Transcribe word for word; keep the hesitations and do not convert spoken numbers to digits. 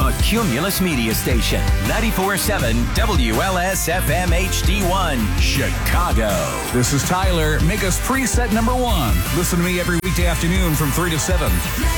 A Cumulus Media Station. ninety-four point seven W L S F M H D one, Chicago. This is Tyler. Make us preset number one. Listen to me every weekday afternoon from three to seven.